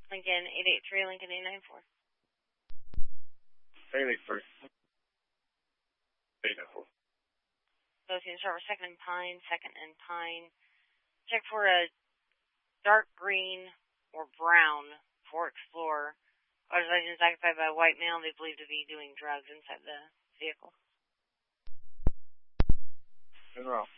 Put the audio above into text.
Lincoln 883, Lincoln 894. Haley first. 894. Those units are second and Pine. Check for a dark green or brown Ford Explorer. Cars legends occupied by a white male they believe to be doing drugs inside the vehicle. General.